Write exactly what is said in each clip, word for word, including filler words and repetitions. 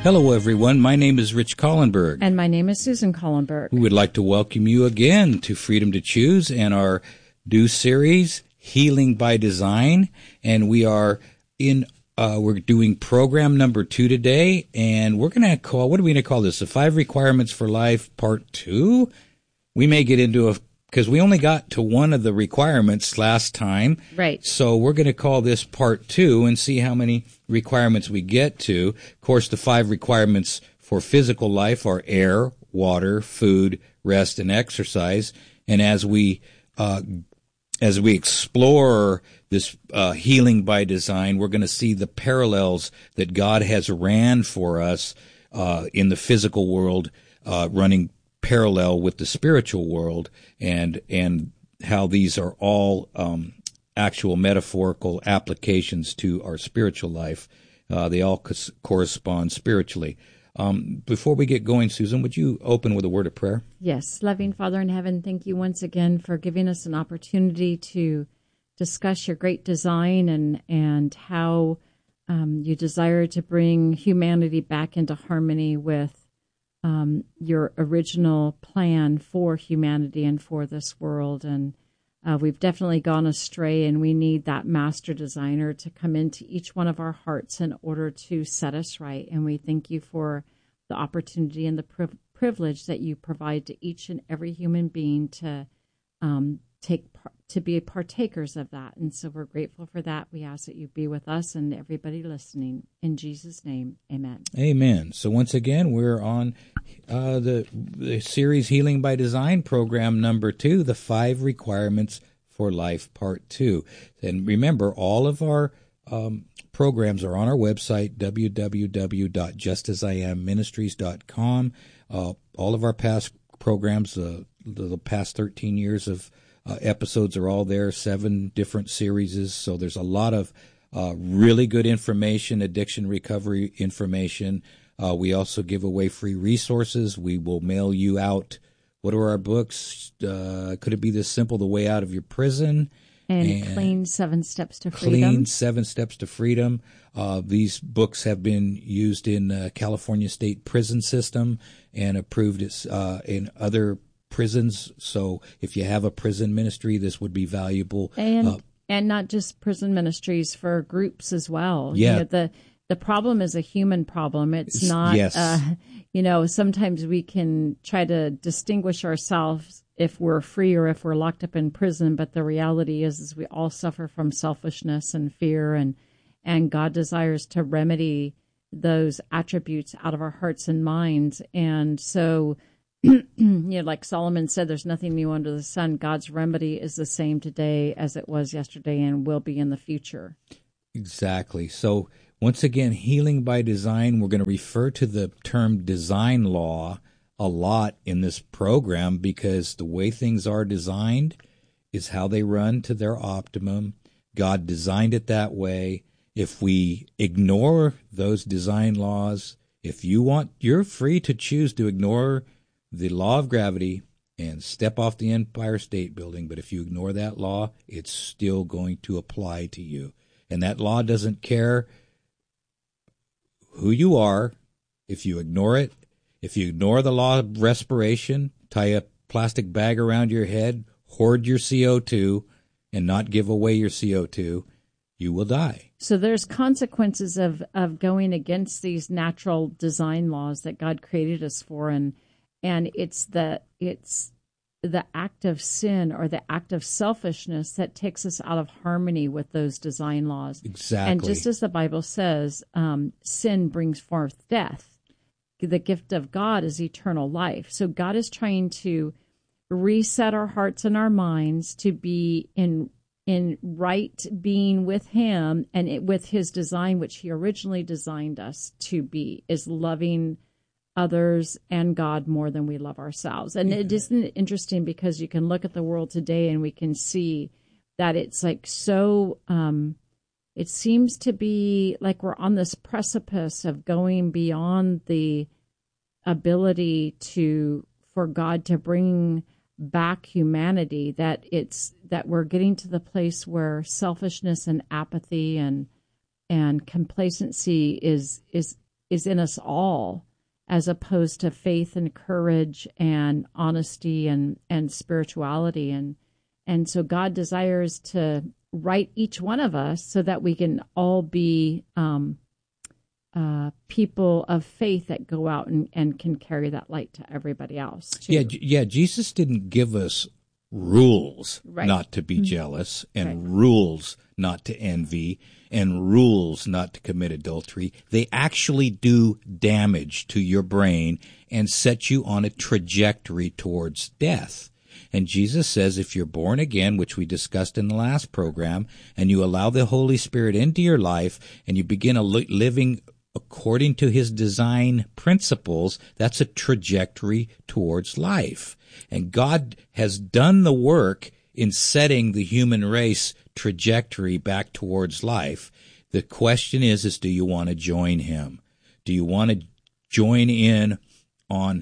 Hello, everyone. My name is Rich Collenberg. And my name is Susan Collenberg. We would like to welcome you again to Freedom to Choose and our new series, Healing by Design. And we are in, uh, we're doing program number two today. And we're going to call, what are we going to call this? The Five Requirements for Life, Part Two. We may get into a, because we only got to one of the requirements last time. Right. So we're going to call this Part Two and see how many requirements we get to. Of course, the five requirements for physical life are air, water, food, rest, and exercise. And as we uh, as we explore this uh, healing by design, we're going to see the parallels that God has ran for us uh, in the physical world, uh, running parallel with the spiritual world, and and how these are all um, actual metaphorical applications to our spiritual life. Uh, they all co- correspond spiritually. Um, before we get going, Susan, would you open with a word of prayer? Yes. Loving Father in heaven, thank you once again for giving us an opportunity to discuss your great design and, and how um, you desire to bring humanity back into harmony with Um, your original plan for humanity and for this world. And uh, we've definitely gone astray, and we need that master designer to come into each one of our hearts in order to set us right. And we thank you for the opportunity and the priv- privilege that you provide to each and every human being to um, take par- to be partakers of that. And so we're grateful for that. We ask that you be with us and everybody listening. In Jesus' name, amen. Amen. So once again, we're on uh, the, the series Healing by Design, program number two, the five requirements for life, part two. And remember, all of our um, programs are on our website, w w w dot just as I am ministries dot com. Uh, all of our past programs, uh, the, the past thirteen years of Uh, episodes are all there, seven different series. So there's a lot of uh, really good information, addiction recovery information. Uh, we also give away free resources. We will mail you out. What are our books? Uh, could it be this simple? The Way Out of Your Prison. And, and Clean Seven Steps to Freedom. Clean Seven Steps to Freedom. Uh, these books have been used in uh, California State Prison System and approved as, uh, in other prisons. So if you have a prison ministry, this would be valuable. And uh, and not just prison ministries, for groups as well. Yeah. You know, the the problem is a human problem. It's not, yes. uh, you know, sometimes we can try to distinguish ourselves if we're free or if we're locked up in prison. But the reality is, is we all suffer from selfishness and fear, and, and God desires to remedy those attributes out of our hearts and minds. And so, you know, like Solomon said, there's nothing new under the sun. God's remedy is the same today as it was yesterday and will be in the future. Exactly. So once again, healing by design, we're going to refer to the term design law a lot in this program, because the way things are designed is how they run to their optimum. God designed it that way. If we ignore those design laws, if you want, you're free to choose to ignore the law of gravity and step off the Empire State Building, but if you ignore that law, it's still going to apply to you. And that law doesn't care who you are. If you ignore it, if you ignore the law of respiration, tie a plastic bag around your head, hoard your C O two, and not give away your C O two, you will die. So there's consequences of, of going against these natural design laws that God created us for, and And it's the it's the act of sin or the act of selfishness that takes us out of harmony with those design laws. Exactly. And just as the Bible says, um, sin brings forth death. The gift of God is eternal life. So God is trying to reset our hearts and our minds to be in in right being with Him and it, with His design, which He originally designed us to be, is loving others and God more than we love ourselves. And yeah. It isn't interesting, because you can look at the world today and we can see that it's like so, um, it seems to be like we're on this precipice of going beyond the ability to, for God to bring back humanity, that it's, that we're getting to the place where selfishness and apathy and, and complacency is, is, is in us all, as opposed to faith and courage and honesty and, and spirituality. And, and so God desires to write each one of us so that we can all be um, uh, people of faith that go out and, and can carry that light to everybody else, too. Yeah, yeah. Jesus didn't give us rules right. not to be jealous, and right. rules not to envy, and rules not to commit adultery. They actually do damage to your brain and set you on a trajectory towards death. And Jesus says if you're born again, which we discussed in the last program, and you allow the Holy Spirit into your life and you begin a li- living according to his design principles, that's a trajectory towards life. And God has done the work in setting the human race trajectory back towards life. The question is, is do you want to join him? Do you want to join in on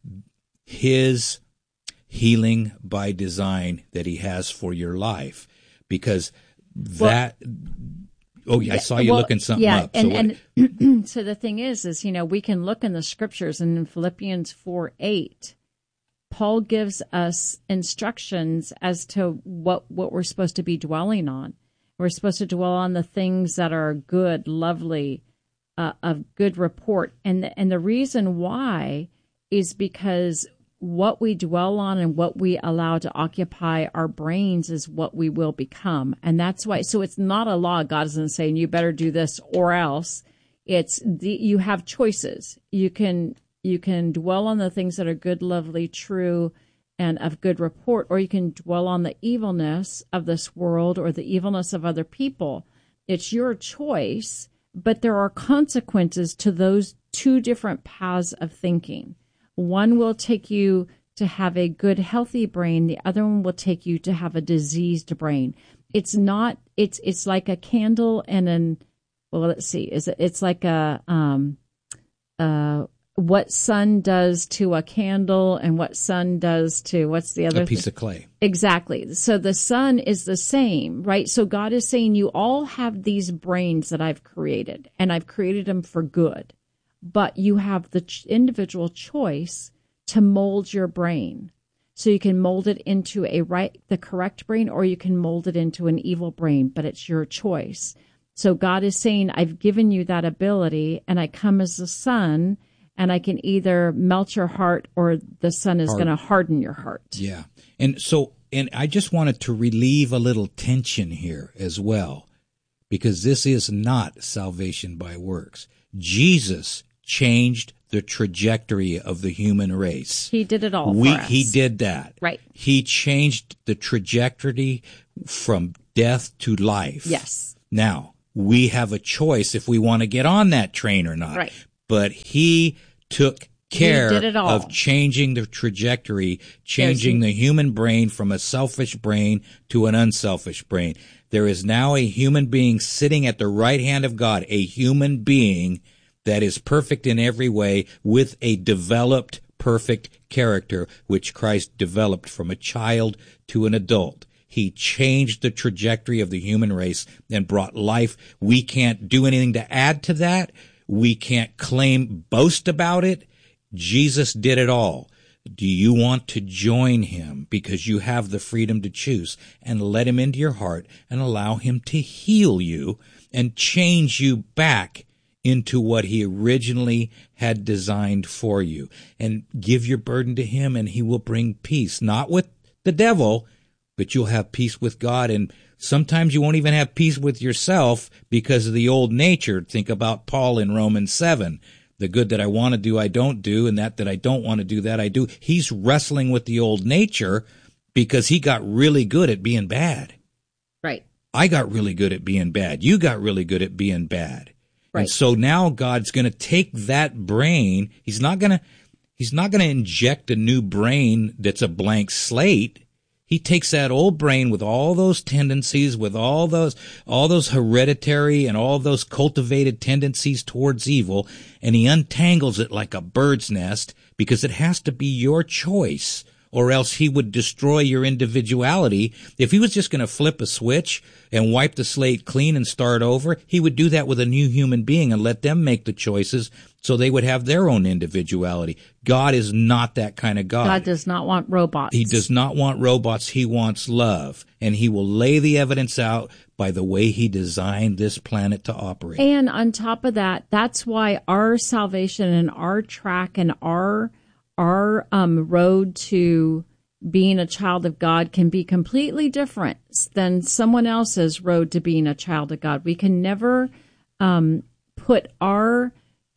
his healing by design that he has for your life? Because that... Well, Oh, yeah, I saw you well, looking something yeah, up. And, so, and so the thing is, is, you know, we can look in the scriptures, and in Philippians four eight, Paul gives us instructions as to what, what we're supposed to be dwelling on. We're supposed to dwell on the things that are good, lovely, uh, of good report. And the, and the reason why is because what we dwell on and what we allow to occupy our brains is what we will become. And that's why, so it's not a law. God isn't saying you better do this or else. It's the, you have choices. You can, you can dwell on the things that are good, lovely, true, and of good report, or you can dwell on the evilness of this world or the evilness of other people. It's your choice, but there are consequences to those two different paths of thinking. One will take you to have a good, healthy brain. The other one will take you to have a diseased brain. It's not, it's, it's like a candle and an, well, let's see, is it, it's like a, um, uh, what sun does to a candle and what sun does to, what's the other A piece thing? of clay. Exactly. So the sun is the same, right? So God is saying you all have these brains that I've created, and I've created them for good. But you have the ch- individual choice to mold your brain. So you can mold it into a right, the correct brain, or you can mold it into an evil brain, but it's your choice. So God is saying, I've given you that ability, and I come as the sun, and I can either melt your heart or the sun is going to harden your heart. Yeah. And so, and I just wanted to relieve a little tension here as well, because this is not salvation by works. Jesus changed the trajectory of the human race. He did it all we, for us. He did that. Right. He changed the trajectory from death to life. Yes. Now, we have a choice if we want to get on that train or not. Right. But he took care he did it all. of changing the trajectory, changing the human brain from a selfish brain to an unselfish brain. There is now a human being sitting at the right hand of God, a human being that is perfect in every way with a developed, perfect character, which Christ developed from a child to an adult. He changed the trajectory of the human race and brought life. We can't do anything to add to that. We can't claim, boast about it. Jesus did it all. Do you want to join him? Because you have the freedom to choose, and let him into your heart and allow him to heal you and change you back into what he originally had designed for you. And give your burden to him, and he will bring peace, not with the devil, but you'll have peace with God. And sometimes you won't even have peace with yourself because of the old nature. Think about Paul in Romans seven. The good that I want to do, I don't do, and that that I don't want to do, that I do. He's wrestling with the old nature because he got really good at being bad. Right. I got really good at being bad. You got really good at being bad. Right. And so now God's going to take that brain. He's not going to, he's not going to inject a new brain that's a blank slate. He takes that old brain with all those tendencies, with all those, all those hereditary and all those cultivated tendencies towards evil, and he untangles it like a bird's nest, because it has to be your choice or else he would destroy your individuality. If he was just going to flip a switch and wipe the slate clean and start over, he would do that with a new human being and let them make the choices so they would have their own individuality. God is not that kind of God. God does not want robots. He does not want robots. He wants love. And he will lay the evidence out by the way he designed this planet to operate. And on top of that, that's why our salvation and our track and our our um, road to being a child of God can be completely different than someone else's road to being a child of God. We can never um, put our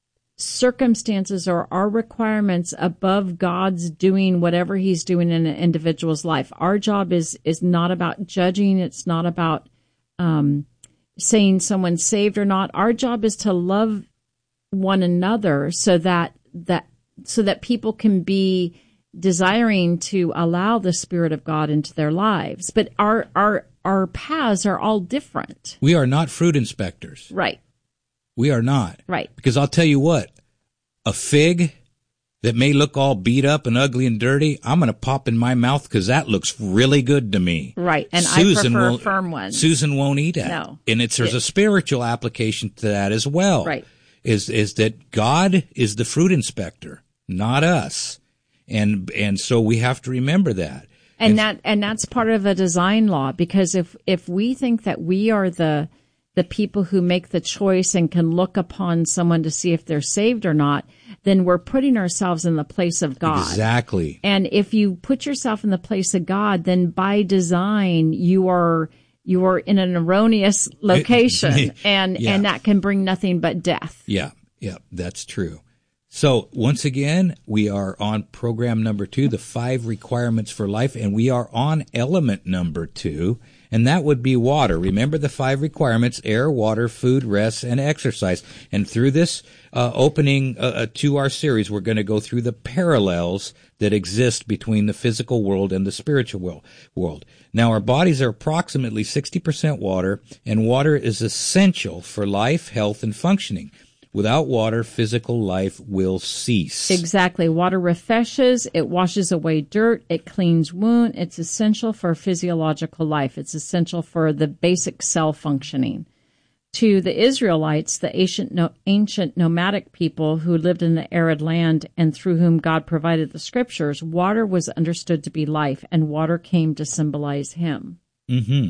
circumstances or our requirements above God's doing whatever he's doing in an individual's life. Our job is is not about judging. It's not about um, saying someone's saved or not. Our job is to love one another so that that so that people can be desiring to allow the Spirit of God into their lives. But our our our paths are all different. We are not fruit inspectors. Right. We are not. Right. Because I'll tell you what, a fig that may look all beat up and ugly and dirty, I'm going to pop in my mouth because that looks really good to me. Right. And Susan I prefer won't, firm ones. Susan won't eat that. No. And it's there's It, a spiritual application to that as well. Right. Is is that God is the fruit inspector, not us. And and so we have to remember that. And, and that and that's part of a design law, because if if we think that we are the the people who make the choice and can look upon someone to see if they're saved or not, then we're putting ourselves in the place of God. Exactly. And if you put yourself in the place of God, then by design you are you are in an erroneous location, and yeah. and that can bring nothing but death. Yeah, yeah, that's true. So once again, we are on program number two, the five requirements for life, and we are on element number two, and that would be water. Remember the five requirements: air, water, food, rest, and exercise. And through this uh, opening uh, to our series, we're going to go through the parallels that exist between the physical world and the spiritual world. Now, our bodies are approximately sixty percent water, and water is essential for life, health, and functioning. Without water, physical life will cease. Exactly. Water refreshes, it washes away dirt, it cleans wound. It's essential for physiological life. It's essential for the basic cell functioning. To the Israelites, the ancient, no, ancient nomadic people who lived in the arid land and through whom God provided the scriptures, water was understood to be life, and water came to symbolize him. Mm-hmm.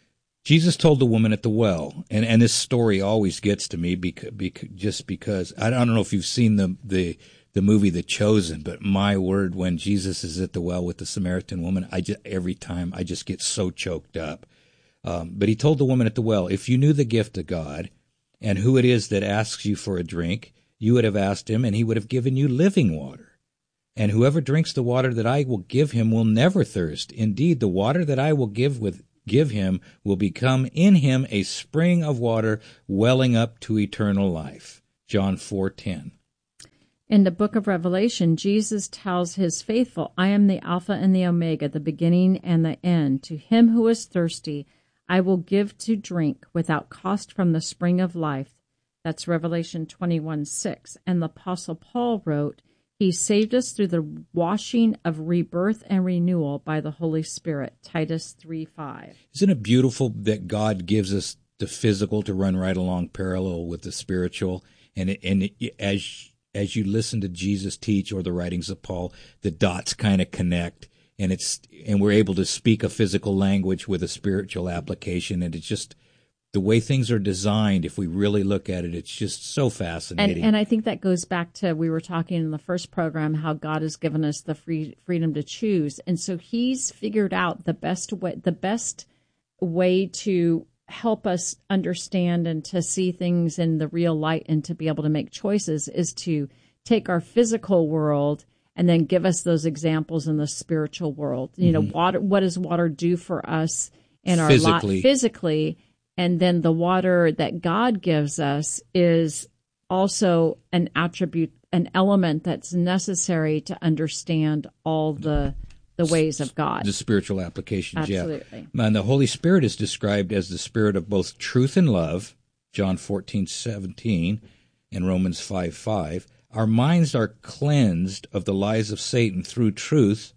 Jesus told the woman at the well, and, and this story always gets to me because, because, just because, I don't know if you've seen the, the the movie The Chosen, but my word, when Jesus is at the well with the Samaritan woman, I just, every time I just get so choked up. Um, but he told the woman at the well, if you knew the gift of God and who it is that asks you for a drink, you would have asked him, and he would have given you living water. And whoever drinks the water that I will give him will never thirst. Indeed, the water that I will give with give him will become in him a spring of water welling up to eternal life. John four ten. In the book of Revelation, Jesus tells his faithful, I am the Alpha and the Omega, the beginning and the end. To him who is thirsty, I will give to drink without cost from the spring of life. That's Revelation twenty-one six. And the Apostle Paul wrote, he saved us through the washing of rebirth and renewal by the Holy Spirit, Titus three five. Isn't it beautiful that God gives us the physical to run right along parallel with the spiritual? And it, and it, as as you listen to Jesus teach or the writings of Paul, the dots kind of connect, and it's and we're able to speak a physical language with a spiritual application, and it's just the way things are designed. If we really look at it, it's just so fascinating. And, and I think that goes back to, we were talking in the first program, how God has given us the free freedom to choose. And so he's figured out the best way, the best way to help us understand and to see things in the real light and to be able to make choices is to take our physical world and then give us those examples in the spiritual world. You mm-hmm. know, water, what does water do for us in our life physically? And then the water that God gives us is also an attribute, an element that's necessary to understand all the the ways of God. The spiritual applications, Absolutely. yeah. And the Holy Spirit is described as the spirit of both truth and love, John fourteen seventeen and Romans five five. Our minds are cleansed of the lies of Satan through truth,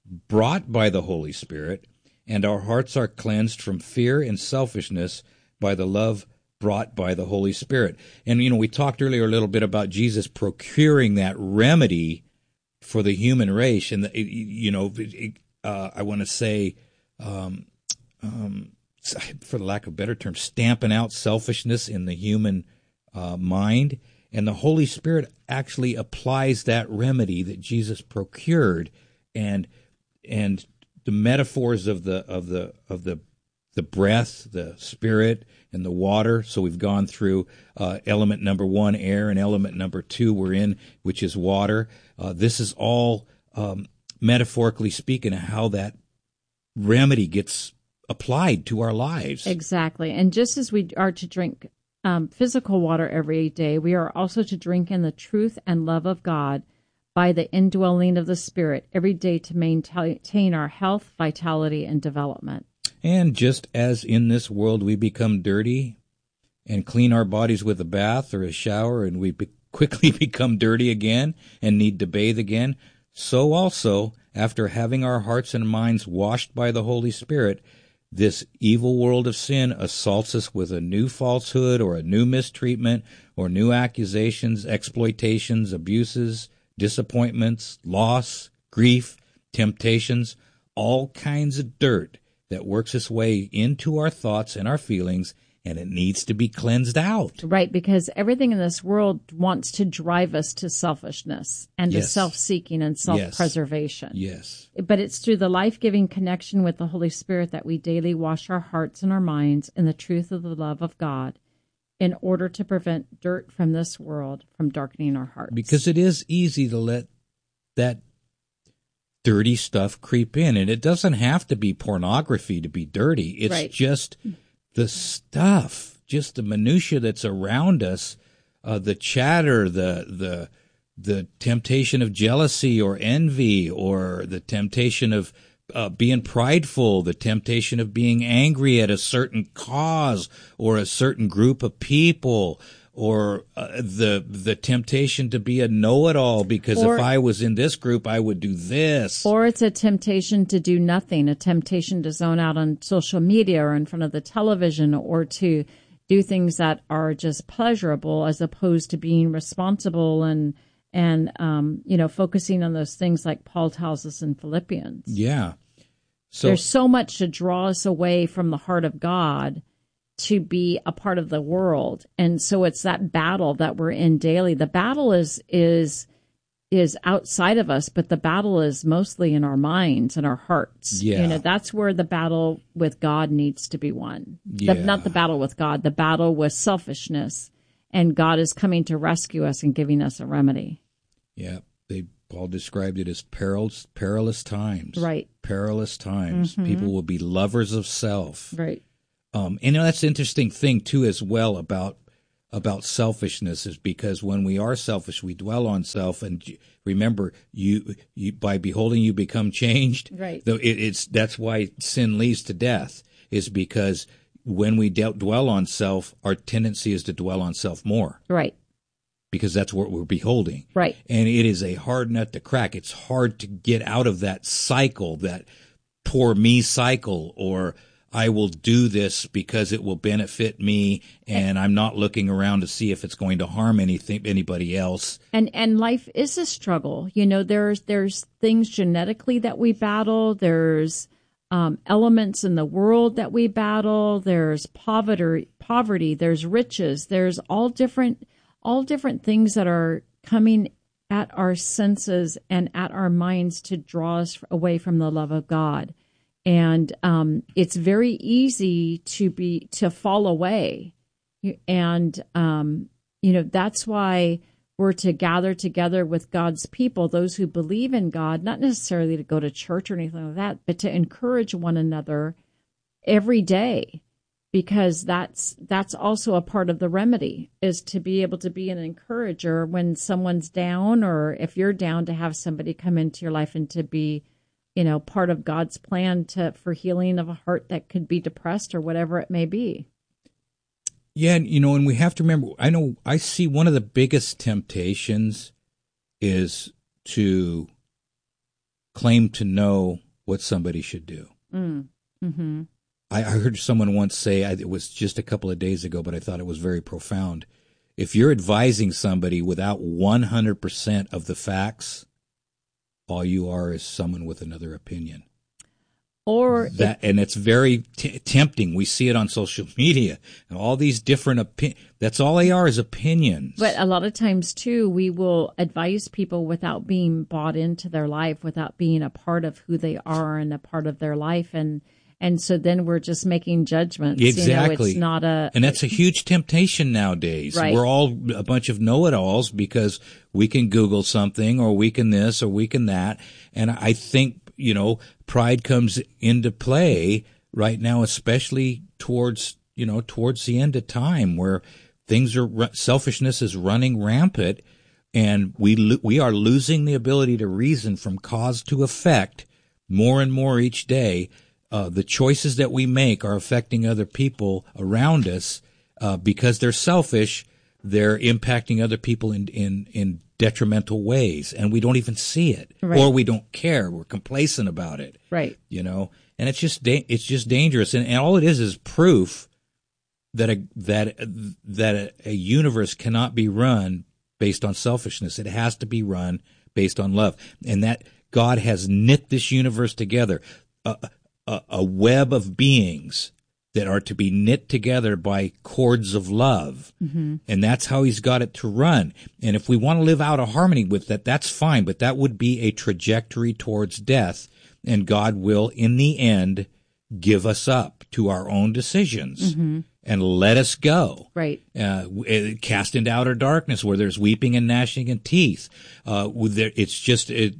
brought by the Holy Spirit, and our hearts are cleansed from fear and selfishness by the love brought by the Holy Spirit. And, you know, we talked earlier a little bit about Jesus procuring that remedy for the human race. And, the, you know, uh, I want to say, um, um, for the lack of a better term, stamping out selfishness in the human uh, mind. And the Holy Spirit actually applies that remedy that Jesus procured. And and the metaphors of the of the of the the breath, the spirit, and the water. So we've gone through uh, element number one, air, and element number two we're in, which is water. Uh, this is all um, metaphorically speaking how that remedy gets applied to our lives. Exactly. And just as we are to drink um, physical water every day, we are also to drink in the truth and love of God by the indwelling of the Spirit every day to maintain our health, vitality, and development. And just as in this world we become dirty and clean our bodies with a bath or a shower, and we be- quickly become dirty again and need to bathe again, so also, after having our hearts and minds washed by the Holy Spirit, this evil world of sin assaults us with a new falsehood or a new mistreatment or new accusations, exploitations, abuses, disappointments, loss, grief, temptations, all kinds of dirt that works its way into our thoughts and our feelings, and it needs to be cleansed out. Right, because everything in this world wants to drive us to selfishness and Yes. to self-seeking and self-preservation. Yes. But it's through the life-giving connection with the Holy Spirit that we daily wash our hearts and our minds in the truth of the love of God in order to prevent dirt from this world from darkening our hearts. Because it is easy to let that dirty stuff creep in, and it doesn't have to be pornography to be dirty. It's Right. just the stuff, just the minutia that's around us, uh, the chatter, the the the temptation of jealousy or envy, or the temptation of uh, being prideful, the temptation of being angry at a certain cause or a certain group of people, or uh, the the temptation to be a know-it-all because Or- if I was in this group, I would do this. Or it's a temptation to do nothing, a temptation to zone out on social media or in front of the television, or to do things that are just pleasurable as opposed to being responsible and, and um, you know, focusing on those things like Paul tells us in Philippians. Yeah. So There's so much to draw us away from the heart of God to be a part of the world. And so it's that battle that we're in daily. The battle is is is outside of us, but the battle is mostly in our minds and our hearts. Yeah. You know, that's where the battle with God needs to be won. The- Yeah. not the battle with God, the battle with selfishness. And God is coming to rescue us and giving us a remedy. Yeah, they Paul described it as perilous, perilous times. Right. Perilous times. Mm-hmm. People will be lovers of self. Right. Um, and you know, that's the interesting thing too, as well about about selfishness, is because when we are selfish, we dwell on self. And remember, you, you by beholding, you become changed. Right. Though it, it's that's why sin leads to death, is because when we de- dwell on self, our tendency is to dwell on self more. Right. Because that's what we're beholding. Right. And it is a hard nut to crack. It's hard to get out of that cycle, that poor me cycle, or I will do this because it will benefit me, and I'm not looking around to see if it's going to harm anything, anybody else. And and life is a struggle. You know, there's there's things genetically that we battle. There's um, elements in the world that we battle. There's poverty, poverty. There's riches. There's all different all different things that are coming at our senses and at our minds to draw us away from the love of God. And um, it's very easy to be to fall away. And, um, you know, that's why we're to gather together with God's people, those who believe in God, not necessarily to go to church or anything like that, but to encourage one another every day, because that's that's also a part of the remedy, is to be able to be an encourager when someone's down, or if you're down, to have somebody come into your life and to be, you know, part of God's plan to for healing of a heart that could be depressed or whatever it may be. Yeah, and, you know, and we have to remember, I know I see one of the biggest temptations is to claim to know what somebody should do. Mm. Mm-hmm. I, I heard someone once say, I, it was just a couple of days ago, but I thought it was very profound. If you're advising somebody without one hundred percent of the facts, all you are is someone with another opinion. Or that, and it's very t- tempting. We see it on social media and all these different opinions. That's all they are, is opinions. But a lot of times too, we will advise people without being bought into their life, without being a part of who they are and a part of their life. And, and so then we're just making judgments. Exactly. You know, it's not a, and that's a huge temptation nowadays. Right. We're all a bunch of know-it-alls because we can Google something or we can this or we can that. And I think, you know, pride comes into play right now, especially towards, you know, towards the end of time, where things are, selfishness is running rampant, and we we are losing the ability to reason from cause to effect more and more each day. Uh, the choices that we make are affecting other people around us uh, because they're selfish. They're impacting other people in in in detrimental ways, and we don't even see it, right. or we don't care. We're complacent about it, right? You know, and it's just da- it's just dangerous, and, and all it is is proof that a that that a, a universe cannot be run based on selfishness. It has to be run based on love, and that God has knit this universe together, a, a, a web of beings that are to be knit together by cords of love. Mm-hmm. And that's how he's got it to run. And if we want to live out of harmony with that, that's fine, but that would be a trajectory towards death, and God will, in the end, give us up to our own decisions mm-hmm. and let us go. Right. Uh, cast into outer darkness where there's weeping and gnashing of teeth. Uh, there, it's just... It,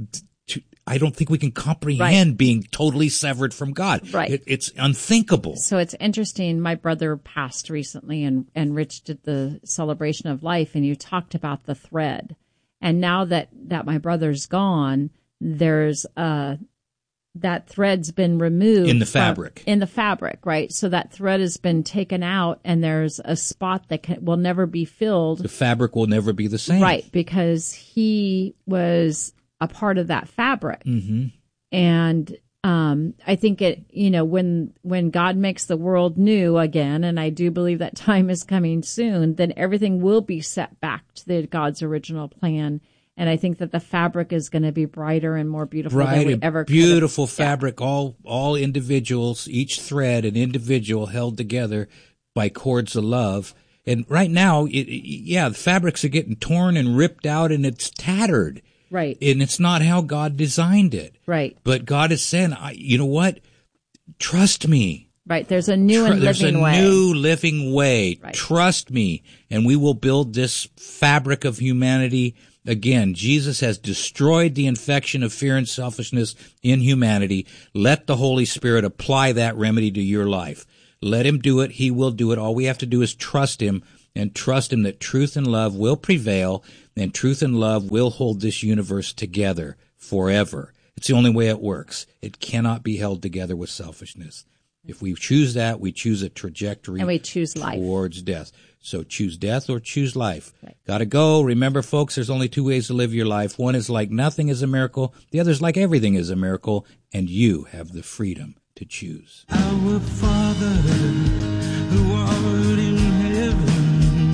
I don't think we can comprehend right. being totally severed from God. Right. It, it's unthinkable. So it's interesting. My brother passed recently, and, and Rich did the celebration of life, and you talked about the thread. And now that, that my brother's gone, there's uh that thread's been removed. In the fabric. From, in the fabric, right? So that thread has been taken out, and there's a spot that can, will never be filled. The fabric will never be the same. Right, because he was a part of that fabric. Mm-hmm. And um, I think it, you know, when when God makes the world new again, and I do believe that time is coming soon, then everything will be set back to the, God's original plan. And I think that the fabric is going to be brighter and more beautiful Bright than we and ever could. Beautiful fabric, yeah. all all individuals, each thread an individual held together by cords of love. And right now, it, yeah, the fabrics are getting torn and ripped out, and it's tattered. Right. And it's not how God designed it. Right. But God is saying, I, you know what? Trust me. Right. There's a new and Tr- living way. There's a new living way. Right. Trust me. And we will build this fabric of humanity. Again, Jesus has destroyed the infection of fear and selfishness in humanity. Let the Holy Spirit apply that remedy to your life. Let him do it. He will do it. All we have to do is trust him, and trust him that truth and love will prevail, and truth and love will hold this universe together forever. It's the only way it works. It cannot be held together with selfishness. If we choose that, we choose a trajectory and we choose life towards death. So choose death or choose life. Right. Gotta go. Remember, folks, there's only two ways to live your life. One is like nothing is a miracle. The other is like everything is a miracle. And you have the freedom to choose. Our Father, who art in heaven,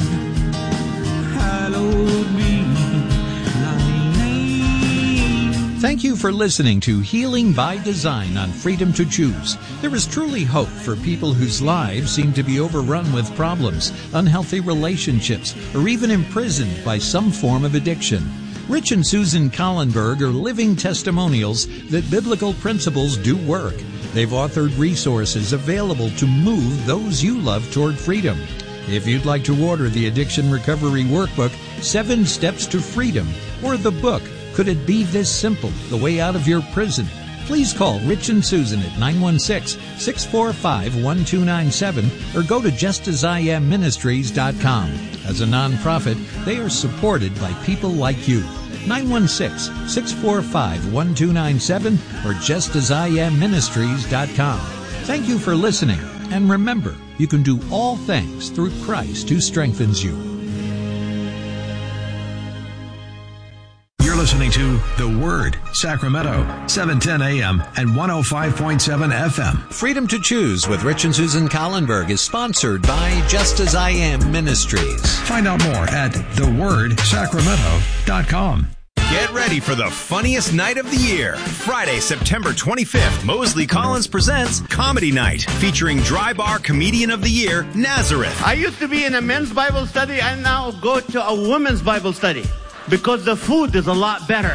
hallowed be thy name. Thank you for listening to Healing by Design on Freedom to Choose. There is truly hope for people whose lives seem to be overrun with problems, unhealthy relationships, or even imprisoned by some form of addiction. Rich and Susan Collenberg are living testimonials that biblical principles do work. They've authored resources available to move those you love toward freedom. If you'd like to order the Addiction Recovery Workbook, Seven Steps to Freedom, or the book, Could It Be This Simple? The Way Out of Your Prison, please call Rich and Susan at nine one six, six four five, one two nine seven or go to just as I am ministries dot com. As a nonprofit, they are supported by people like you. nine one six, six four five, one two nine seven or just as I am ministries dot com. Thank you for listening, and remember, you can do all things through Christ who strengthens you. listening to The Word, Sacramento, seven ten A M and one oh five point seven F M. Freedom to Choose with Rich and Susan Collenberg is sponsored by Just As I Am Ministries. Find out more at the word sacramento dot com. Get ready for the funniest night of the year. Friday, September twenty-fifth, Mosley Collins presents Comedy Night, featuring Dry Bar Comedian of the Year, Nazareth. I used to be in a men's Bible study. I now go to a women's Bible study because the food is a lot better.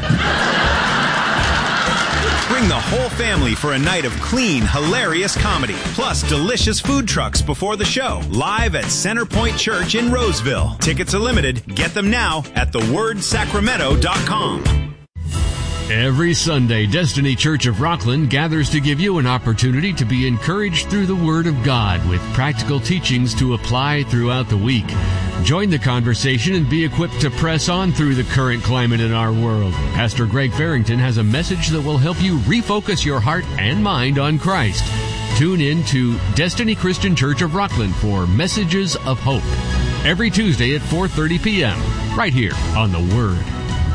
Bring the whole family for a night of clean, hilarious comedy, plus delicious food trucks before the show, live at Centerpoint Church in Roseville. Tickets are limited. Get them now at the word sacramento dot com. Every Sunday, Destiny Church of Rockland gathers to give you an opportunity to be encouraged through the Word of God with practical teachings to apply throughout the week. Join the conversation and be equipped to press on through the current climate in our world. Pastor Greg Farrington has a message that will help you refocus your heart and mind on Christ. Tune in to Destiny Christian Church of Rockland for Messages of Hope every Tuesday at four thirty p.m. right here on The Word.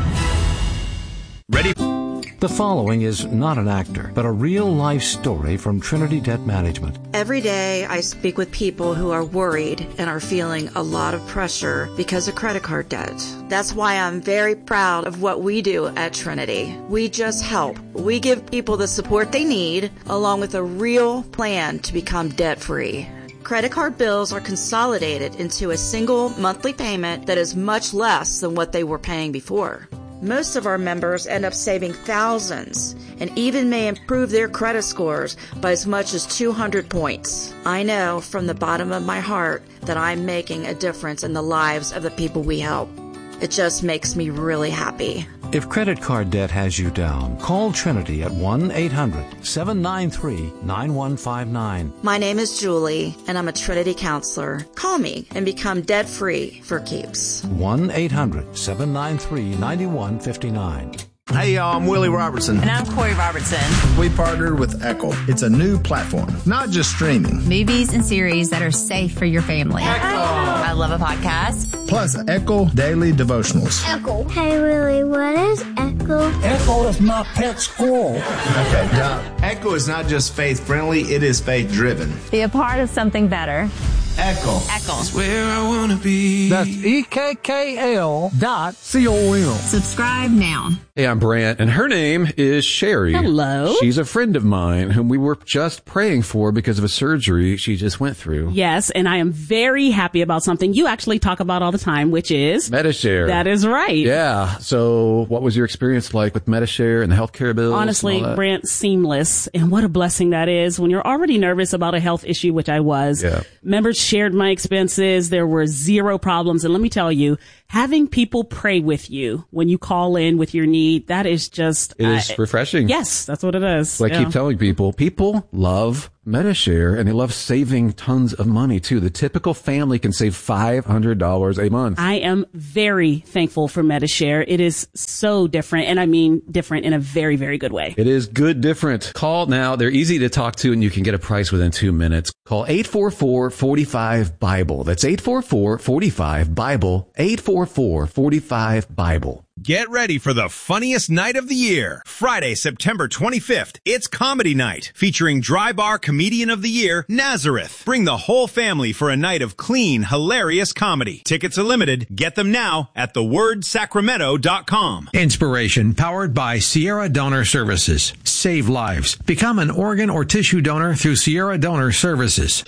Ready? The following is not an actor, but a real-life story from Trinity Debt Management. Every day I speak with people who are worried and are feeling a lot of pressure because of credit card debt. That's why I'm very proud of what we do at Trinity. We just help. We give people the support they need, along with a real plan to become debt-free. Credit card bills are consolidated into a single monthly payment that is much less than what they were paying before. Most of our members end up saving thousands and even may improve their credit scores by as much as two hundred points. I know from the bottom of my heart that I'm making a difference in the lives of the people we help. It just makes me really happy. If credit card debt has you down, call Trinity at one eight hundred seven nine three nine one five nine. My name is Julie, and I'm a Trinity counselor. Call me and become debt-free for keeps. one eight hundred seven nine three nine one five nine. Hey, y'all, I'm Willie Robertson. And I'm Corey Robertson. We partnered with Echo. It's a new platform, not just streaming. Movies and series that are safe for your family. Echo. I love a podcast. Plus, Echo Daily Devotionals. Echo. Hey, Willie, what is Echo? Echo is my pet squirrel. Okay, now, Echo is not just faith-friendly, it is faith-driven. Be a part of something better. Echo. Echo. That's where I want to be. That's E K K L dot C O M. Subscribe now. Hey, I'm Brant, and her name is Sherry. Hello. She's a friend of mine whom we were just praying for because of a surgery she just went through. Yes, and I am very happy about something you actually talk about all the time, which is Medi-Share. That is right. Yeah. So what was your experience like with Medi-Share and the healthcare bills? Honestly, Brant, seamless. And what a blessing that is when you're already nervous about a health issue, which I was. Yeah. Members shared my expenses. There were zero problems. And let me tell you, having people pray with you when you call in with your need, that is just... It is uh, refreshing. Yes, that's what it is. So I yeah. keep telling people, people love Medi-Share, and they love saving tons of money, too. The typical family can save five hundred dollars a month. I am very thankful for Medi-Share. It is so different, and I mean different in a very, very good way. It is good different. Call now. They're easy to talk to, and you can get a price within two minutes. Call eight four four, four five, BIBLE. That's eight four four, four five, BIBLE, eight four four, four five, BIBLE. Get ready for the funniest night of the year. Friday, September twenty-fifth, it's Comedy Night, featuring Dry Bar Comedian of the Year, Nazareth. Bring the whole family for a night of clean, hilarious comedy. Tickets are limited. Get them now at the word sacramento dot com. Inspiration powered by Sierra Donor Services. Save lives. Become an organ or tissue donor through Sierra Donor Services.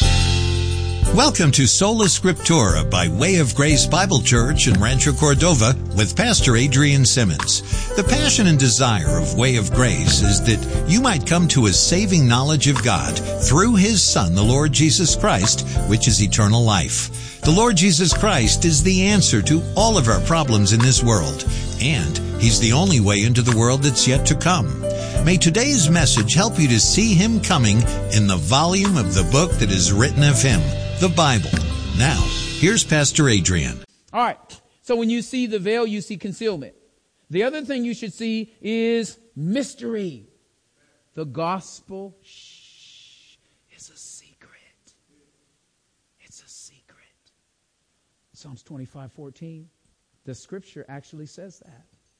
Welcome to Sola Scriptura by Way of Grace Bible Church in Rancho Cordova with Pastor Adrian Simmons. The passion and desire of Way of Grace is that you might come to a saving knowledge of God through His Son, the Lord Jesus Christ, which is eternal life. The Lord Jesus Christ is the answer to all of our problems in this world, and He's the only way into the world that's yet to come. May today's message help you to see Him coming in the volume of the book that is written of Him, the Bible. Now, here's Pastor Adrian. All right. So when you see the veil, you see concealment. The other thing you should see is mystery. The gospel shh, is a secret. It's a secret. Psalms twenty-five fourteen. The scripture actually says that.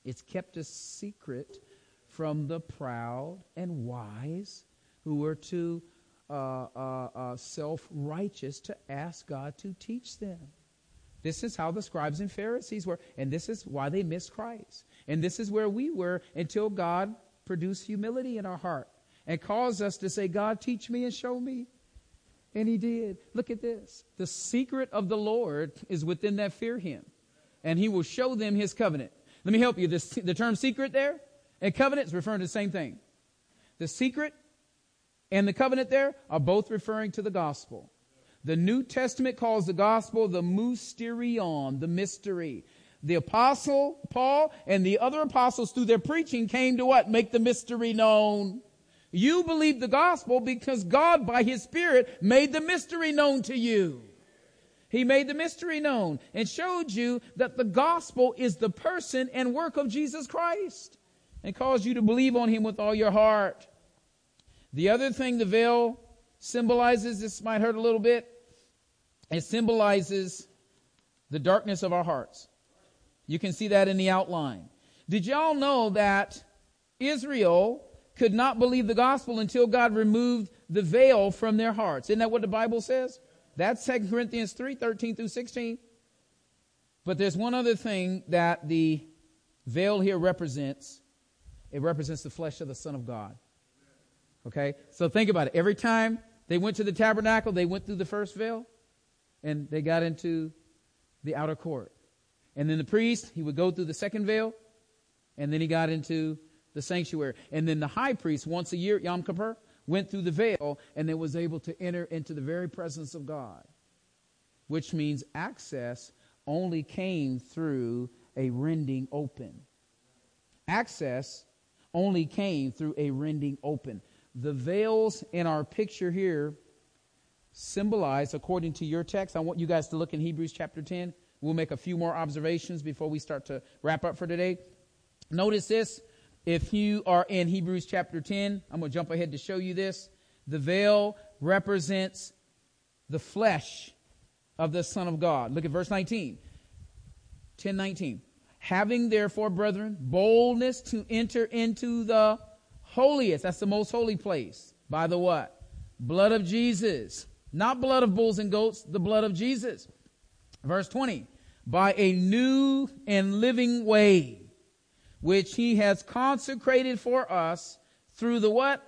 It's kept a secret from the proud and wise who were too uh, uh, uh, self-righteous to ask God to teach them. This is how the scribes and Pharisees were, and this is why they missed Christ. And this is where we were until God produced humility in our heart and caused us to say, God, teach me and show me. And he did. Look at this. The secret of the Lord is within that fear him, and he will show them his covenant. Let me help you. This, the term secret there and covenant is referring to the same thing. The secret and the covenant there are both referring to the gospel. The New Testament calls the gospel the mysterion, the mystery. The apostle Paul and the other apostles through their preaching came to what? Make the mystery known. You believe the gospel because God by his Spirit made the mystery known to you. He made the mystery known and showed you that the gospel is the person and work of Jesus Christ and caused you to believe on him with all your heart. The other thing the veil symbolizes, this might hurt a little bit, it symbolizes the darkness of our hearts. You can see that in the outline. Did y'all know that Israel could not believe the gospel until God removed the veil from their hearts? Isn't that what the Bible says? That's Second Corinthians three, thirteen through sixteen. But there's one other thing that the veil here represents. It represents the flesh of the Son of God. Okay? So think about it. Every time they went to the tabernacle, they went through the first veil and they got into the outer court. And then the priest, he would go through the second veil, and then he got into the sanctuary. And then the high priest, once a year, Yom Kippur, went through the veil and then was able to enter into the very presence of God, which means access only came through a rending open. Access only came through a rending open. The veils in our picture here symbolize, according to your text, I want you guys to look in Hebrews chapter ten. We'll make a few more observations before we start to wrap up for today. Notice this. If you are in Hebrews chapter ten, I'm going to jump ahead to show you this. The veil represents the flesh of the Son of God. Look at verse nineteen. ten nineteen. Having therefore, brethren, boldness to enter into the holiest. That's the most holy place. By the what? Blood of Jesus. Not blood of bulls and goats, the blood of Jesus. Verse twenty. By a new and living way, which he has consecrated for us through the what?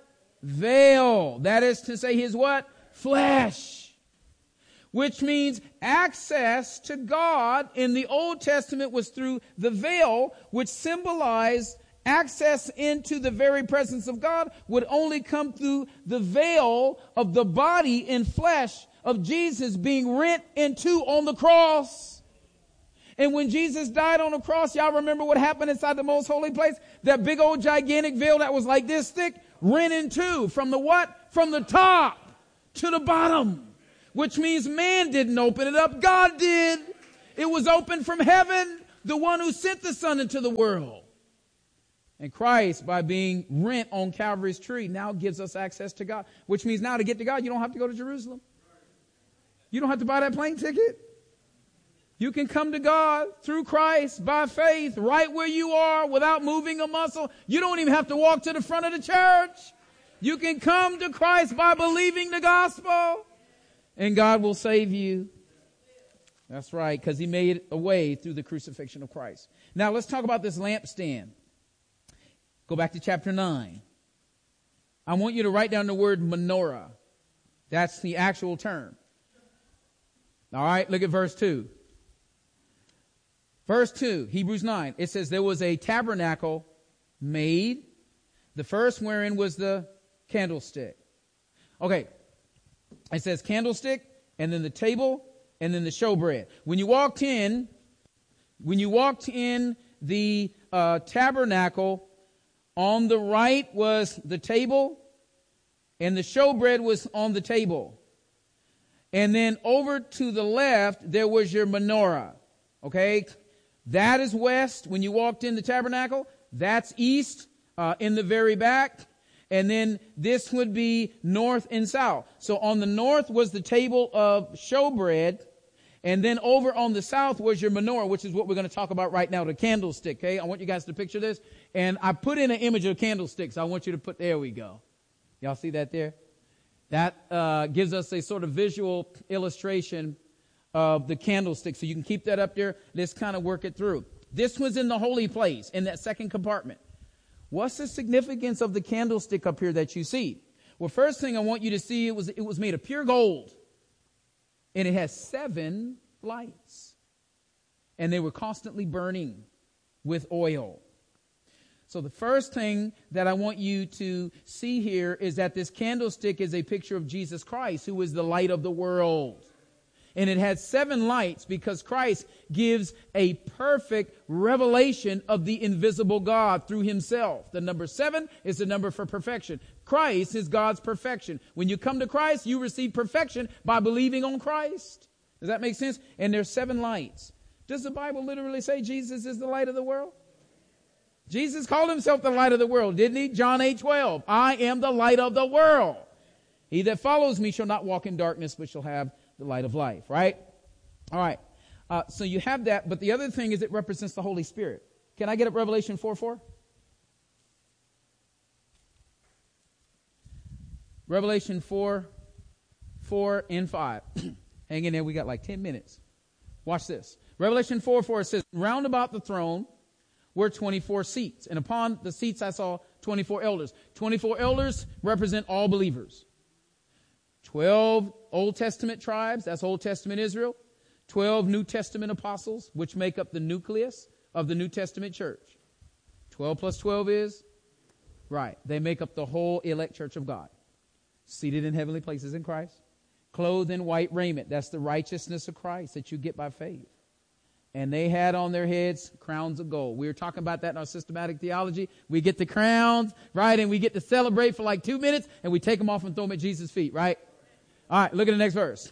Veil. That is to say his what? Flesh. Which means access to God in the Old Testament was through the veil, which symbolized access into the very presence of God would only come through the veil of the body and flesh of Jesus being rent in two on the cross. And when Jesus died on the cross, y'all remember what happened inside the most holy place? That big old gigantic veil that was like this thick, rent in two from the what? From the top to the bottom. Which means man didn't open it up. God did. It was open from heaven, the one who sent the Son into the world. And Christ, by being rent on Calvary's tree, now gives us access to God. Which means now to get to God, you don't have to go to Jerusalem. You don't have to buy that plane ticket. You can come to God through Christ by faith right where you are without moving a muscle. You don't even have to walk to the front of the church. You can come to Christ by believing the gospel, and God will save you. That's right, because he made a way through the crucifixion of Christ. Now let's talk about this lampstand. Go back to chapter nine. I want you to write down the word menorah. That's the actual term. All right, look at verse two. Verse two, Hebrews nine, it says there was a tabernacle made, the first wherein was the candlestick. Okay, it says candlestick, and then the table, and then the showbread. When you walked in, when you walked in the uh, tabernacle, on the right was the table, and the showbread was on the table. And then over to the left, there was your menorah. Okay? That is west when you walked in the tabernacle. That's east uh, in the very back. And then this would be north and south. So on the north was the table of showbread. And then over on the south was your menorah, which is what we're going to talk about right now, the candlestick. Okay, I want you guys to picture this. And I put in an image of candlesticks. I want you to put, there we go. Y'all see that there? That uh, gives us a sort of visual illustration of the candlestick. So you can keep that up there. Let's kind of work it through. This was in the holy place, in that second compartment. What's the significance of the candlestick up here that you see? Well, first thing I want you to see, it was, it was made of pure gold. And it has seven lights. And they were constantly burning with oil. So the first thing that I want you to see here is that this candlestick is a picture of Jesus Christ, who is the light of the world. And it has seven lights because Christ gives a perfect revelation of the invisible God through himself. The number seven is the number for perfection. Christ is God's perfection. When you come to Christ, you receive perfection by believing on Christ. Does that make sense? And there's seven lights. Does the Bible literally say Jesus is the light of the world? Jesus called himself the light of the world, didn't he? John eight twelve. I am the light of the world. He that follows me shall not walk in darkness, but shall have the light of life, right? All right. Uh, so you have that, but the other thing is it represents the Holy Spirit. Can I get up Revelation four four? Revelation four, four and five. Hang in there, we got like ten minutes. Watch this. Revelation four four says, round about the throne were twenty-four seats, and upon the seats I saw twenty-four elders. twenty-four elders represent all believers. twelve Old Testament tribes, that's Old Testament Israel. twelve New Testament apostles, which make up the nucleus of the New Testament church. twelve plus twelve is? Right. They make up the whole elect church of God. Seated in heavenly places in Christ. Clothed in white raiment. That's the righteousness of Christ that you get by faith. And they had on their heads crowns of gold. We were talking about that in our systematic theology. We get the crowns, right? And we get to celebrate for like two minutes, and we take them off and throw them at Jesus' feet, right? All right, look at the next verse.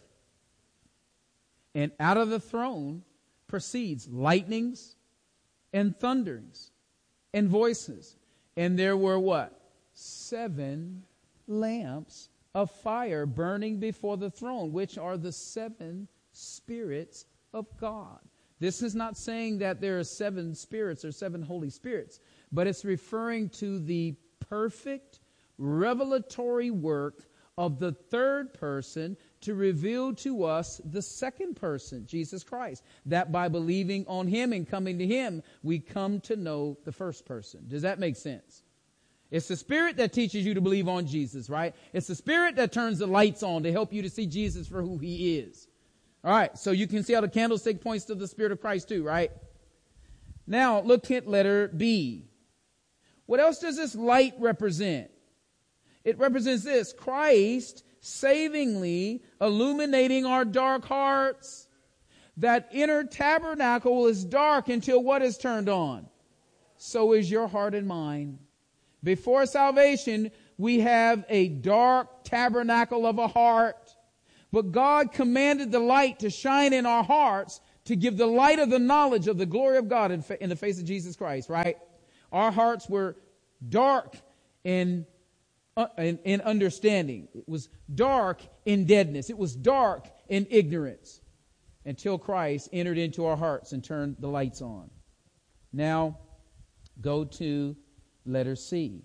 And out of the throne proceeds lightnings and thunderings and voices. And there were what? Seven lamps of fire burning before the throne, which are the seven spirits of God. This is not saying that there are seven spirits or seven Holy Spirits, but it's referring to the perfect revelatory work of the third person to reveal to us the second person, Jesus Christ. That by believing on him and coming to him, we come to know the first person. Does that make sense? It's the Spirit that teaches you to believe on Jesus, right? It's the Spirit that turns the lights on to help you to see Jesus for who he is. All right, so you can see how the candlestick points to the Spirit of Christ too, right? Now, look at letter B. What else does this light represent? It represents this: Christ savingly illuminating our dark hearts. That inner tabernacle is dark until what is turned on? So is your heart and mind. Before salvation, we have a dark tabernacle of a heart. But God commanded the light to shine in our hearts to give the light of the knowledge of the glory of God in, fa- in the face of Jesus Christ, right? Our hearts were dark in Uh, in, in understanding. It was dark in deadness. It was dark in ignorance until Christ entered into our hearts and turned the lights on. Now, go to letter C.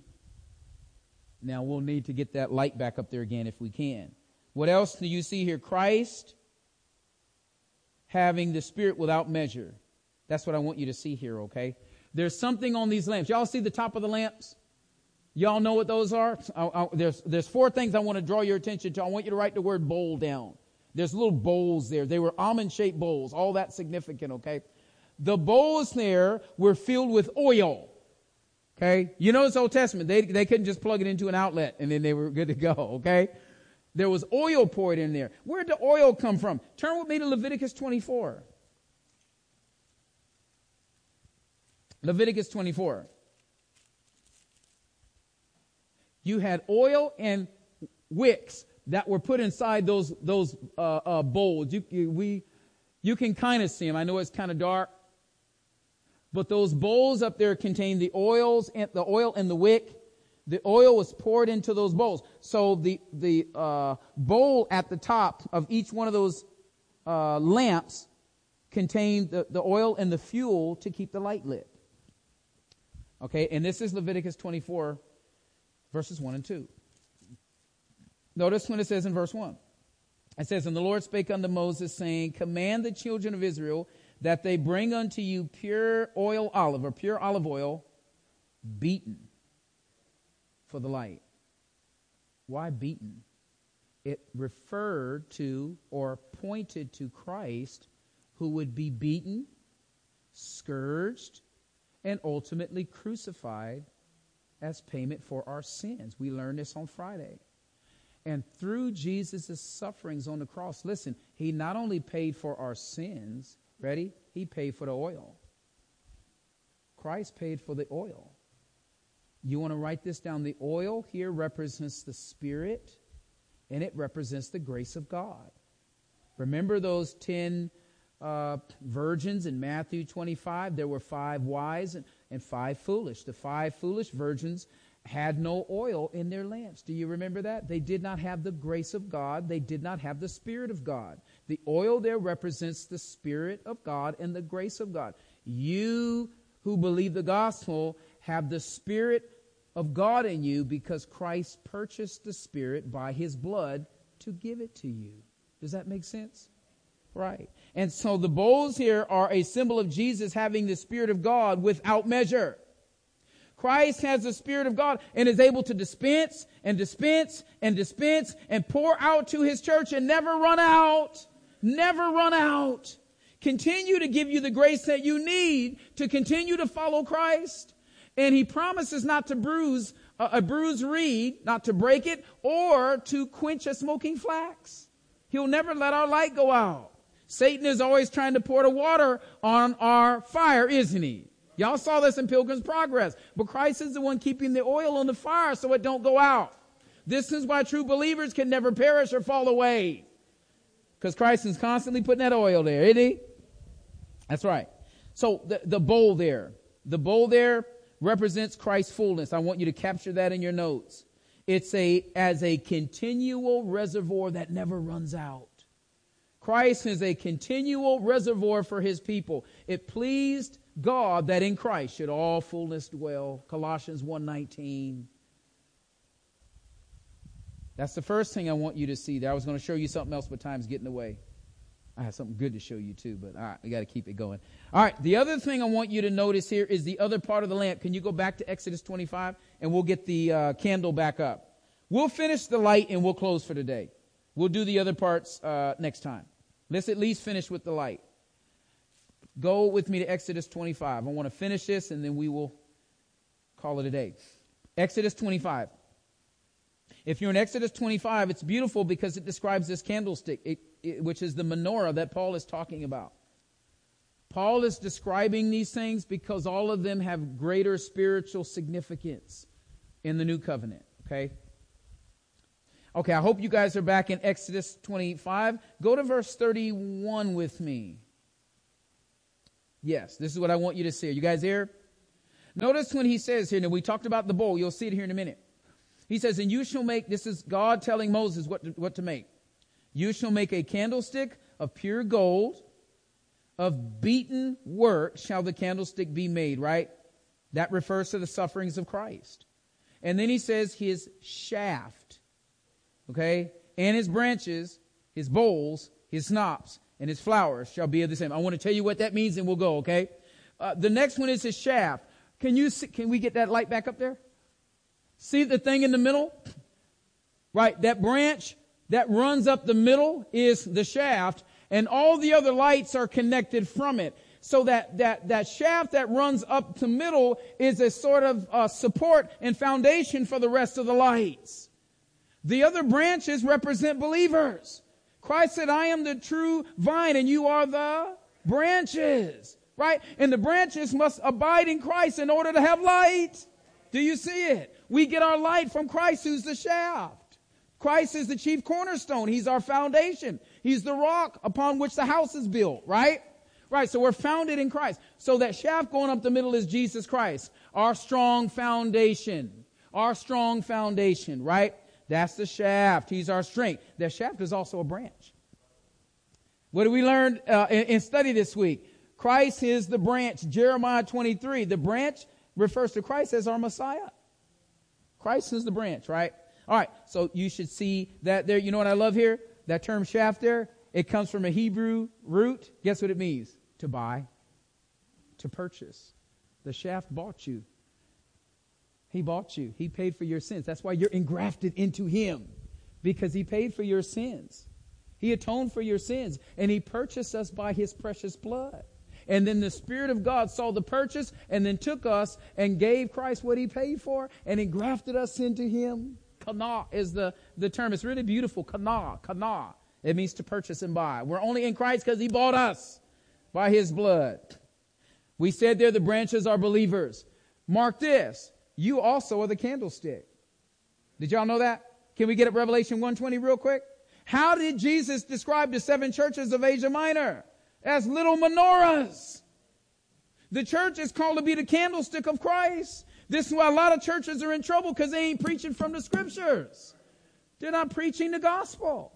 Now, we'll need to get that light back up there again if we can. What else do you see here? Christ having the Spirit without measure. That's what I want you to see here, okay? There's something on these lamps. Y'all see the top of the lamps? Y'all know what those are? I, I, there's, there's four things I want to draw your attention to. I want you to write the word bowl down. There's little bowls there. They were almond-shaped bowls. All that significant, okay? The bowls there were filled with oil. Okay? You know it's Old Testament. They, they couldn't just plug it into an outlet and then they were good to go, okay? There was oil poured in there. Where did the oil come from? Turn with me to Leviticus twenty-four. Leviticus twenty-four. You had oil and wicks that were put inside those those uh, uh, bowls. You, you, we, you can kind of see them. I know it's kind of dark. But those bowls up there contain the oils and the oil and the wick. The oil was poured into those bowls. So the the uh, bowl at the top of each one of those uh, lamps contain the, the oil and the fuel to keep the light lit. Okay, and this is Leviticus twenty-four, verses one and two. Notice when it says in verse one. It says, and the Lord spake unto Moses, saying, command the children of Israel that they bring unto you pure oil olive, or pure olive oil, beaten for the light. Why beaten? It referred to or pointed to Christ, who would be beaten, scourged, and ultimately crucified as payment for our sins. We learned this on Friday. And through Jesus' sufferings on the cross, listen, he not only paid for our sins, ready? He paid for the oil. Christ paid for the oil. You want to write this down? The oil here represents the Spirit, and it represents the grace of God. Remember those ten uh, virgins in Matthew twenty-five? There were five wise and, and five foolish. The five foolish virgins had no oil in their lamps. Do you remember that? They did not have the grace of God. They did not have the Spirit of God. The oil there represents the Spirit of God and the grace of God. You who believe the gospel have the Spirit of God in you because Christ purchased the Spirit by his blood to give it to you. Does that make sense? Right. And so the bowls here are a symbol of Jesus having the Spirit of God without measure. Christ has the Spirit of God and is able to dispense and dispense and dispense and pour out to his church and never run out. Never run out. Continue to give you the grace that you need to continue to follow Christ. And he promises not to bruise a, a bruised reed, not to break it, or to quench a smoking flax. He'll never let our light go out. Satan is always trying to pour the water on our fire, isn't he? Y'all saw this in Pilgrim's Progress. But Christ is the one keeping the oil on the fire so it don't go out. This is why true believers can never perish or fall away. Because Christ is constantly putting that oil there, isn't he? That's right. So the, the bowl there, the bowl there represents Christ's fullness. I want you to capture that in your notes. It's a as a continual reservoir that never runs out. Christ is a continual reservoir for his people. It pleased God that in Christ should all fullness dwell. Colossians one nineteen. That's the first thing I want you to see there. I was going to show you something else, but time's getting away. I have something good to show you too, but all right, we got to keep it going. All right, the other thing I want you to notice here is the other part of the lamp. Can you go back to Exodus twenty-five and we'll get the uh, candle back up. We'll finish the light and we'll close for today. We'll do the other parts uh, next time. Let's at least finish with the light. Go with me to Exodus twenty-five. I want to finish this and then we will call it a day. Exodus twenty-five. If you're in Exodus twenty-five, it's beautiful because it describes this candlestick, it, it, which is the menorah that Paul is talking about. Paul is describing these things because all of them have greater spiritual significance in the new covenant. Okay? Okay, I hope you guys are back in Exodus twenty-five. Go to verse thirty-one with me. Yes, this is what I want you to see. Are you guys here? Notice when he says here, and we talked about the bowl. You'll see it here in a minute. He says, and you shall make, this is God telling Moses what to, what to make. You shall make a candlestick of pure gold, of beaten work shall the candlestick be made, right? That refers to the sufferings of Christ. And then he says his shaft, okay, and his branches, his bowls, his snops, and his flowers shall be of the same. I want to tell you what that means and we'll go, okay? Uh, the next one is his shaft. Can you see, can we get that light back up there? See the thing in the middle? Right, that branch that runs up the middle is the shaft, and all the other lights are connected from it. So that, that, that shaft that runs up to middle is a sort of uh, support and foundation for the rest of the lights. The other branches represent believers. Christ said, I am the true vine and you are the branches. Right? And the branches must abide in Christ in order to have light. Do you see it? We get our light from Christ, who's the shaft. Christ is the chief cornerstone. He's our foundation. He's the rock upon which the house is built, right? Right, so we're founded in Christ. So that shaft going up the middle is Jesus Christ, our strong foundation. Our strong foundation, right? That's the shaft. He's our strength. The shaft is also a branch. What did we learn uh, in, in study this week? Christ is the branch. Jeremiah twenty-three. The branch refers to Christ as our Messiah. Christ is the branch, right? All right. So you should see that there. You know what I love here? That term shaft there. It comes from a Hebrew root. Guess what it means? To buy, to purchase. The shaft bought you. He bought you. He paid for your sins. That's why you're engrafted into him, because he paid for your sins. He atoned for your sins, and he purchased us by his precious blood. And then the Spirit of God saw the purchase and then took us and gave Christ what he paid for and engrafted us into him. Kana is the, the term. It's really beautiful. Kana, kana. It means to purchase and buy. We're only in Christ because he bought us by his blood. We said there the branches are believers. Mark this. You also are the candlestick. Did y'all know that? Can we get up Revelation one twenty real quick? How did Jesus describe the seven churches of Asia Minor? As little menorahs. The church is called to be the candlestick of Christ. This is why a lot of churches are in trouble, because they ain't preaching from the scriptures. They're not preaching the gospel.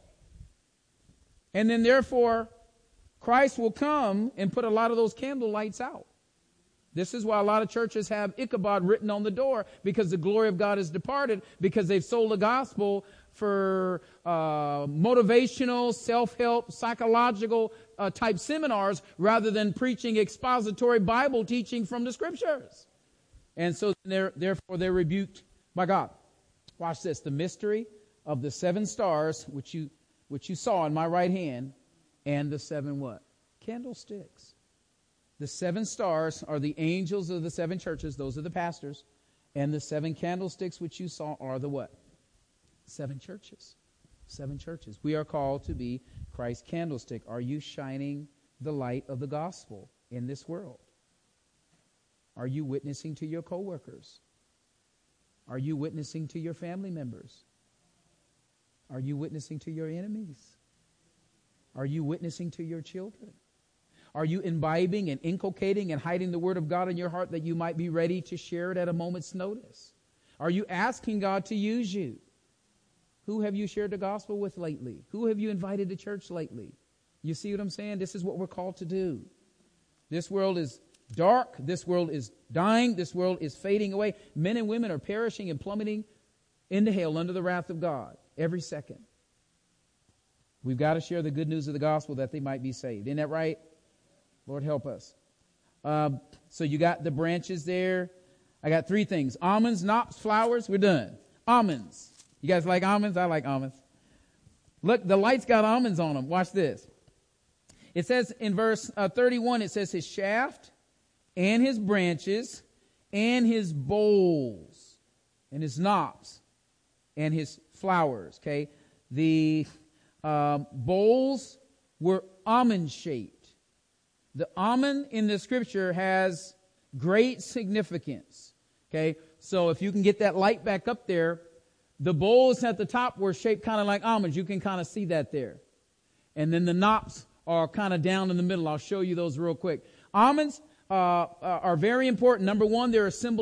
And then therefore, Christ will come and put a lot of those candle lights out. This is why a lot of churches have Ichabod written on the door, because the glory of God has departed, because they've sold the gospel for uh, motivational, self-help, psychological uh, type seminars rather than preaching expository Bible teaching from the scriptures. And so they're, therefore they're rebuked by God. Watch this. The mystery of the seven stars, which you, which you saw in my right hand, and the seven what? Candlesticks. The seven stars are the angels of the seven churches. Those are the pastors. And the seven candlesticks which you saw are the what? Seven churches. Seven churches. We are called to be Christ's candlestick. Are you shining the light of the gospel in this world? Are you witnessing to your coworkers? Are you witnessing to your family members? Are you witnessing to your enemies? Are you witnessing to your children? Are you imbibing and inculcating and hiding the word of God in your heart that you might be ready to share it at a moment's notice? Are you asking God to use you? Who have you shared the gospel with lately? Who have you invited to church lately? You see what I'm saying? This is what we're called to do. This world is dark. This world is dying. This world is fading away. Men and women are perishing and plummeting into hell under the wrath of God every second. We've got to share the good news of the gospel that they might be saved. Isn't that right? Lord, help us. Um, so you got the branches there. I got three things. Almonds, knops, flowers. We're done. Almonds. You guys like almonds? I like almonds. Look, the light's got almonds on them. Watch this. It says in verse uh, thirty-one, it says his shaft and his branches and his bowls and his knops and his flowers. Okay. The um, bowls were almond shaped. The almond in the scripture has great significance. Okay. So if you can get that light back up there, the bowls at the top were shaped kind of like almonds. You can kind of see that there. And then the knops are kind of down in the middle. I'll show you those real quick. Almonds uh, are very important. Number one, they're a symbol